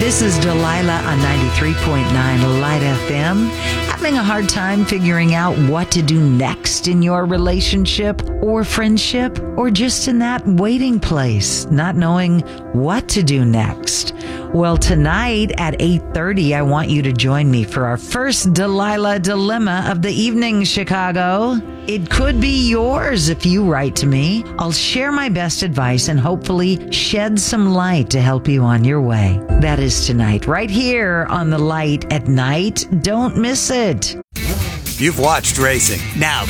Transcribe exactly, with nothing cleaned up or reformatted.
This is Delilah on ninety-three point nine Light F M. Having a hard time figuring out what to do next in your relationship or friendship, or just in that waiting place, not knowing what to do next? Well, tonight at eight thirty, I want you to join me for our first Delilah Dilemma of the evening, Chicago. It could be yours if you write to me. I'll share my best advice and hopefully shed some light to help you on your way. That is tonight, right here on The Light at Night. Don't miss it. You've watched racing. Now